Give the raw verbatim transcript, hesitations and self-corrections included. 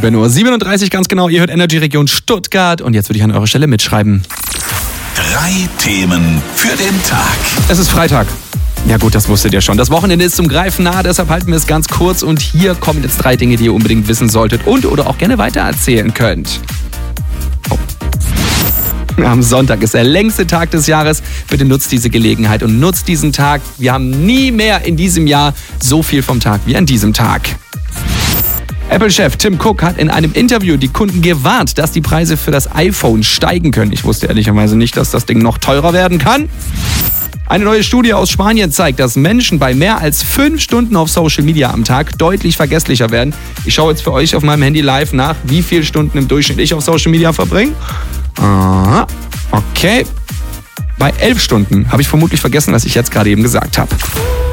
sieben Uhr siebenunddreißig ganz genau. Ihr hört Energy Region Stuttgart und jetzt würde ich an eurer Stelle mitschreiben. Drei Themen für den Tag. Es ist Freitag. Ja gut, das wusstet ihr schon. Das Wochenende ist zum Greifen nah, deshalb halten wir es ganz kurz. Und hier kommen jetzt drei Dinge, die ihr unbedingt wissen solltet und oder auch gerne weitererzählen könnt. Oh. Am Sonntag ist der längste Tag des Jahres. Bitte nutzt diese Gelegenheit und nutzt diesen Tag. Wir haben nie mehr in diesem Jahr so viel vom Tag wie an diesem Tag. Apple-Chef Tim Cook hat in einem Interview die Kunden gewarnt, dass die Preise für das iPhone steigen können. Ich wusste ehrlicherweise nicht, dass das Ding noch teurer werden kann. Eine neue Studie aus Spanien zeigt, dass Menschen bei mehr als fünf Stunden auf Social Media am Tag deutlich vergesslicher werden. Ich schaue jetzt für euch auf meinem Handy live nach, wie viele Stunden im Durchschnitt ich auf Social Media verbringe. Aha, okay. Bei elf Stunden habe ich vermutlich vergessen, was ich jetzt gerade eben gesagt habe.